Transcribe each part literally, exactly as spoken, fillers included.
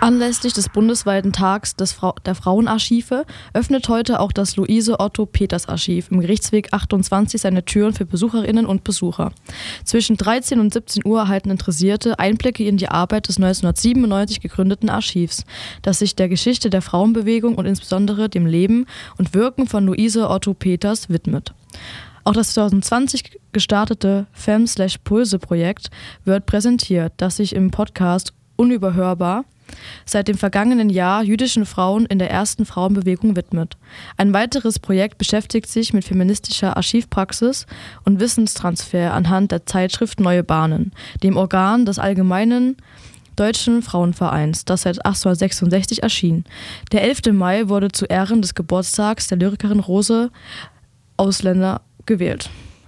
Anlässlich des bundesweiten Tags des Frau- der Frauenarchive öffnet heute auch das Luise-Otto-Peters-Archiv im Gerichtsweg achtundzwanzig seine Türen für Besucherinnen und Besucher. Zwischen dreizehn und siebzehn Uhr erhalten Interessierte Einblicke in die Arbeit des neunzehnhundertsiebenundneunzig gegründeten Archivs, das sich der Geschichte der Frauenbewegung und insbesondere dem Leben und Wirken von Luise Otto-Peters widmet. Auch das zweitausendzwanzig gestartete Femme-Pulse-Projekt wird präsentiert, das sich im Podcast Unüberhörbar seit dem vergangenen Jahr jüdischen Frauen in der ersten Frauenbewegung widmet. Ein weiteres Projekt beschäftigt sich mit feministischer Archivpraxis und Wissenstransfer anhand der Zeitschrift Neue Bahnen, dem Organ des Allgemeinen Deutschen Frauenvereins, das seit achtzehnhundertsechsundsechzig erschien. Der elfte Mai wurde zu Ehren des Geburtstags der Lyrikerin Rose Ausländer gewählt.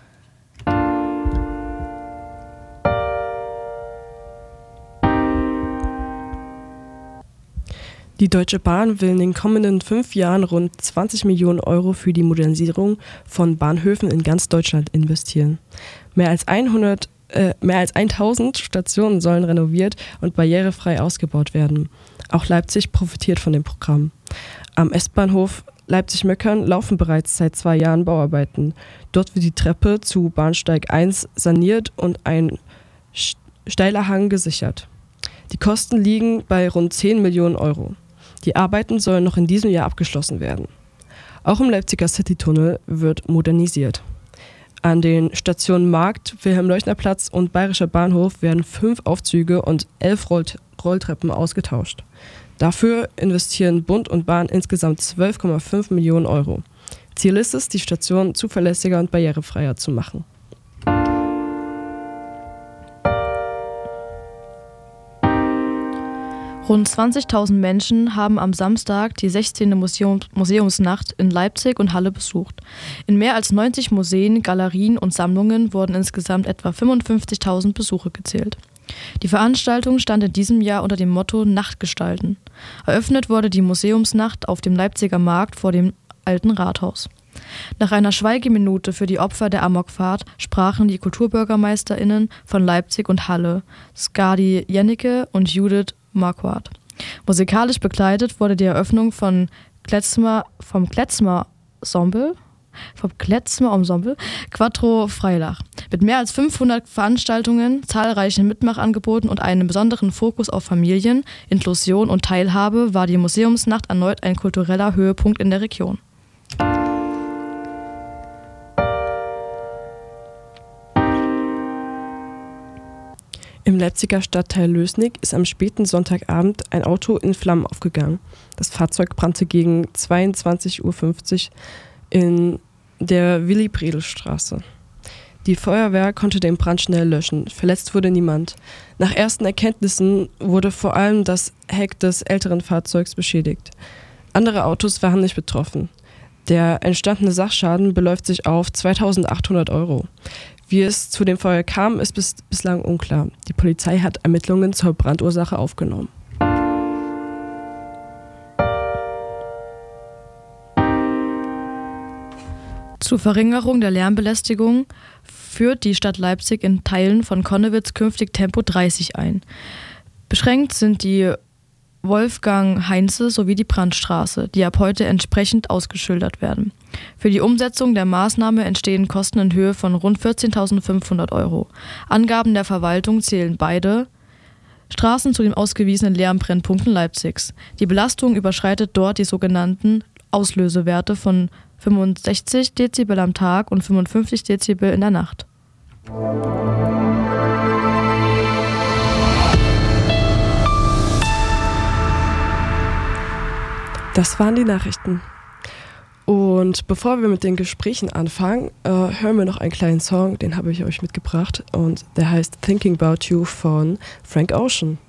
Die Deutsche Bahn will in den kommenden fünf Jahren rund zwanzig Millionen Euro für die Modernisierung von Bahnhöfen in ganz Deutschland investieren. Mehr als hundert, äh, mehr als tausend Stationen sollen renoviert und barrierefrei ausgebaut werden. Auch Leipzig profitiert von dem Programm. Am S-Bahnhof Leipzig-Möckern laufen bereits seit zwei Jahren Bauarbeiten. Dort wird die Treppe zu Bahnsteig eins saniert und ein steiler Hang gesichert. Die Kosten liegen bei rund zehn Millionen Euro. Die Arbeiten sollen noch in diesem Jahr abgeschlossen werden. Auch im Leipziger Citytunnel wird modernisiert. An den Stationen Markt, Wilhelm-Leuschner-Platz und Bayerischer Bahnhof werden fünf Aufzüge und elf Roll- Rolltreppen ausgetauscht. Dafür investieren Bund und Bahn insgesamt zwölf Komma fünf Millionen Euro. Ziel ist es, die Station zuverlässiger und barrierefreier zu machen. Rund zwanzigtausend Menschen haben am Samstag die sechzehnte Museum- Museumsnacht in Leipzig und Halle besucht. In mehr als neunzig Museen, Galerien und Sammlungen wurden insgesamt etwa fünfundfünfzigtausend Besucher gezählt. Die Veranstaltung stand in diesem Jahr unter dem Motto Nachtgestalten. Eröffnet wurde die Museumsnacht auf dem Leipziger Markt vor dem Alten Rathaus. Nach einer Schweigeminute für die Opfer der Amokfahrt sprachen die KulturbürgermeisterInnen von Leipzig und Halle, Skadi Jennecke und Judith Marquardt. Musikalisch begleitet wurde die Eröffnung von Kletzmer, vom Kletzmer Ensemble, vom Kletzmer Ensemble Quattro Freilach. Mit mehr als fünfhundert Veranstaltungen, zahlreichen Mitmachangeboten und einem besonderen Fokus auf Familien, Inklusion und Teilhabe war die Museumsnacht erneut ein kultureller Höhepunkt in der Region. Im Leipziger Stadtteil Lößnig ist am späten Sonntagabend ein Auto in Flammen aufgegangen. Das Fahrzeug brannte gegen zweiundzwanzig Uhr fünfzig in der Willy-Bredel-Straße. Die Feuerwehr konnte den Brand schnell löschen. Verletzt wurde niemand. Nach ersten Erkenntnissen wurde vor allem das Heck des älteren Fahrzeugs beschädigt. Andere Autos waren nicht betroffen. Der entstandene Sachschaden beläuft sich auf zweitausendachthundert Euro. Wie es zu dem Feuer kam, ist bis, bislang unklar. Die Polizei hat Ermittlungen zur Brandursache aufgenommen. Zur Verringerung der Lärmbelästigung führt die Stadt Leipzig in Teilen von Connewitz künftig Tempo dreißig ein. Beschränkt sind die Wolfgang-Heinze sowie die Brandstraße, die ab heute entsprechend ausgeschildert werden. Für die Umsetzung der Maßnahme entstehen Kosten in Höhe von rund vierzehntausendfünfhundert Euro. Angaben der Verwaltung zählen beide Straßen zu den ausgewiesenen Lärmbrennpunkten Leipzigs. Die Belastung überschreitet dort die sogenannten Auslösewerte von fünfundsechzig Dezibel am Tag und fünfundfünfzig Dezibel in der Nacht. Das waren die Nachrichten. Und bevor wir mit den Gesprächen anfangen, äh, hören wir noch einen kleinen Song, den habe ich euch mitgebracht und der heißt Thinking About You von Frank Ocean.